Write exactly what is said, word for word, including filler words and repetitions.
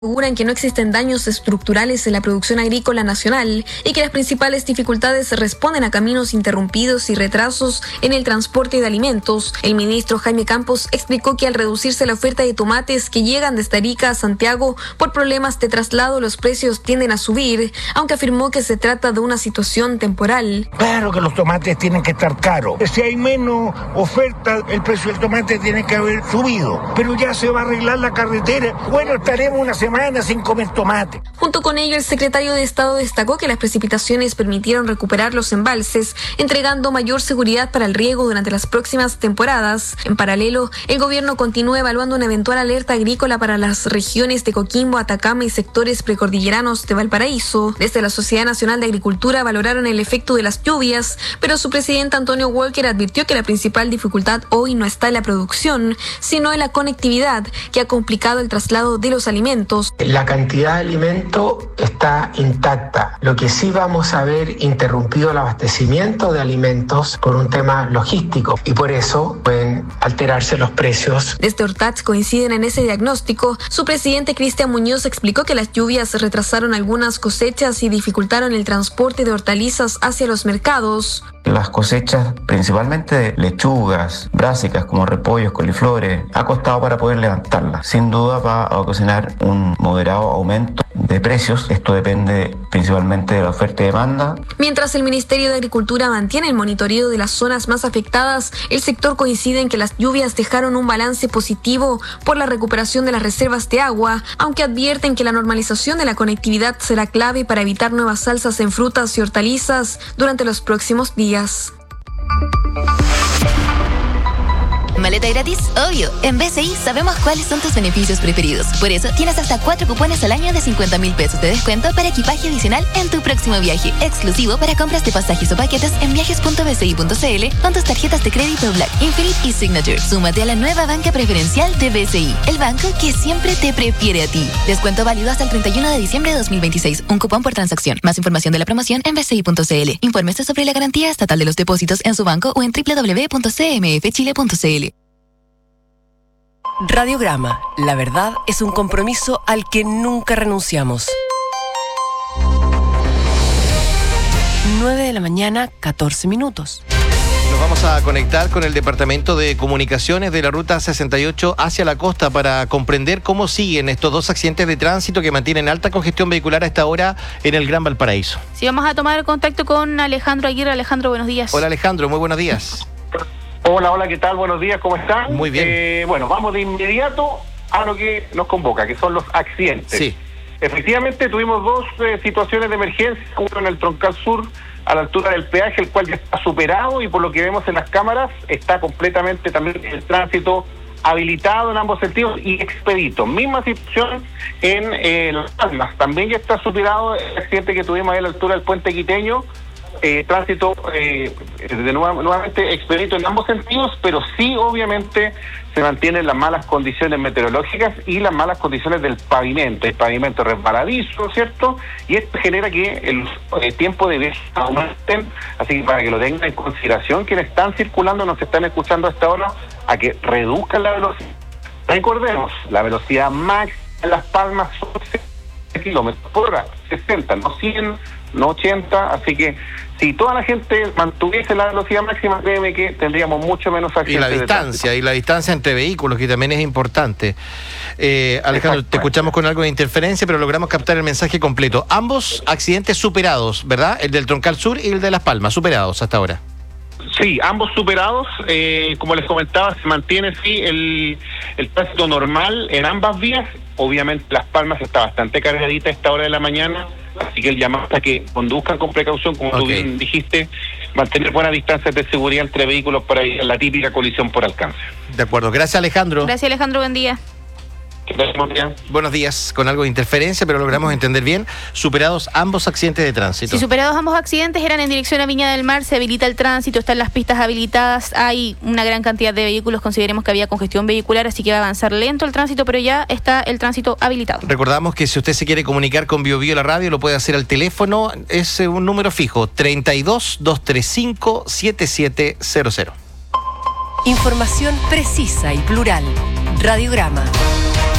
Aseguran que no existen daños estructurales en la producción agrícola nacional y que las principales dificultades responden a caminos interrumpidos y retrasos en el transporte de alimentos. El ministro Jaime Campos explicó que al reducirse la oferta de tomates que llegan desde Arica a Santiago por problemas de traslado, los precios tienden a subir, aunque afirmó que se trata de una situación temporal. Claro que los tomates tienen que estar caros. Si hay menos oferta, el precio del tomate tiene que haber subido. Pero ya se va a arreglar la carretera. Bueno, estaremos una semana sin comer tomate. Junto con ello, el secretario de Estado destacó que las precipitaciones permitieron recuperar los embalses, entregando mayor seguridad para el riego durante las próximas temporadas. En paralelo, el gobierno continúa evaluando una eventual alerta agrícola para las regiones de Coquimbo, Atacama y sectores precordilleranos de Valparaíso. Desde la Sociedad Nacional de Agricultura valoraron el efecto de las lluvias, pero su presidente Antonio Walker advirtió que la principal dificultad hoy no está en la producción, sino en la conectividad, que ha complicado el traslado de los alimentos. La cantidad de alimento está intacta. Lo que sí vamos a ver interrumpido el abastecimiento de alimentos por un tema logístico y por eso pueden alterarse los precios. Desde Ortats coinciden en ese diagnóstico. Su presidente Cristian Muñoz explicó que las lluvias retrasaron algunas cosechas y dificultaron el transporte de hortalizas hacia los mercados. Las cosechas, principalmente de lechugas, brásicas como repollos, coliflores, ha costado para poder levantarlas. Sin duda va a ocasionar un moderado aumento de precios. Esto depende principalmente de la oferta y demanda. Mientras el Ministerio de Agricultura mantiene el monitoreo de las zonas más afectadas, el sector coincide en que las lluvias dejaron un balance positivo por la recuperación de las reservas de agua, aunque advierten que la normalización de la conectividad será clave para evitar nuevas alzas en frutas y hortalizas durante los próximos días. ¿Maleta gratis? Obvio. En B C I sabemos cuáles son tus beneficios preferidos. Por eso tienes hasta cuatro cupones al año de cincuenta mil pesos de descuento para equipaje adicional en tu próximo viaje. Exclusivo para compras de pasajes o paquetes en viajes punto b c i punto c l con tus tarjetas de crédito Black, Infinite y Signature. Súmate a la nueva banca preferencial de B C I, el banco que siempre te prefiere a ti. Descuento válido hasta el treinta y uno de diciembre de dos mil veintiséis. Un cupón por transacción. Más información de la promoción en b c i punto c l. Infórmese sobre la garantía estatal de los depósitos en su banco o en doble u doble u doble u punto c m f chile punto c l. Radiograma. La verdad es un compromiso al que nunca renunciamos. nueve de la mañana, catorce minutos. Nos vamos a conectar con el Departamento de Comunicaciones de la Ruta sesenta y ocho hacia la costa para comprender cómo siguen estos dos accidentes de tránsito que mantienen alta congestión vehicular a esta hora en el Gran Valparaíso. Sí, vamos a tomar contacto con Alejandro Aguirre. Alejandro, buenos días. Hola Alejandro, muy buenos días. Hola, hola, ¿qué tal? Buenos días, ¿cómo están? Muy bien. Eh, bueno, vamos de inmediato a lo que nos convoca, que son los accidentes. Sí. Efectivamente, tuvimos dos eh, situaciones de emergencia, uno en el Troncal Sur, a la altura del peaje, el cual ya está superado y por lo que vemos en las cámaras, está completamente también el tránsito habilitado en ambos sentidos y expedito. Misma situación en eh, Las Palmas, también ya está superado el accidente que tuvimos ahí a la altura del puente Quiteño. Eh, tránsito eh, de nuevo, nuevamente expedito en ambos sentidos, pero sí obviamente se mantienen las malas condiciones meteorológicas y las malas condiciones del pavimento, el pavimento resbaladizo, ¿cierto? Y esto genera que el eh, tiempo de viaje aumenten, así que para que lo tengan en consideración quienes están circulando, nos están escuchando a esta hora, a que reduzcan la velocidad. Recordemos, la velocidad máxima en Las Palmas son sesenta kilómetros por hora, sesenta, no cien, no ochenta, así que si toda la gente mantuviese la velocidad máxima, créeme que tendríamos mucho menos accidentes. Y la distancia, y la distancia entre vehículos, que también es importante. Eh, Alejandro, te escuchamos con algo de interferencia, pero logramos captar el mensaje completo. Ambos accidentes superados, ¿verdad? El del Troncal Sur y el de Las Palmas, superados hasta ahora. Sí, ambos superados, eh, como les comentaba, se mantiene sí el, el tránsito normal en ambas vías. Obviamente Las Palmas está bastante cargadita a esta hora de la mañana, así que el llamado a que conduzcan con precaución, como okay. Tú bien dijiste, mantener buenas distancias de seguridad entre vehículos para evitar la típica colisión por alcance. De acuerdo, gracias Alejandro. Gracias Alejandro, buen día. Buenos días, con algo de interferencia, pero logramos entender bien. Superados ambos accidentes de tránsito. Sí, superados ambos accidentes, eran en dirección a Viña del Mar, se habilita el tránsito, están las pistas habilitadas, hay una gran cantidad de vehículos, consideremos que había congestión vehicular, así que va a avanzar lento el tránsito, pero ya está el tránsito habilitado. Recordamos que si usted se quiere comunicar con Bio Bio la radio, lo puede hacer al teléfono, es un número fijo, treinta y dos, doscientos treinta y cinco, setenta y siete cero cero. Información precisa y plural. Radiograma.